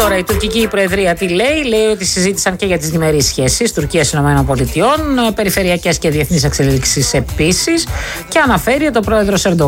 Τώρα η τουρκική προεδρία τι λέει? Λέει ότι συζήτησαν και για τις διμερείς σχέσεις Τουρκίας-ΗΠΑ, περιφερειακές και διεθνείς εξελίξεις επίσης, και αναφέρει ότι ο πρόεδρος Ερντογάν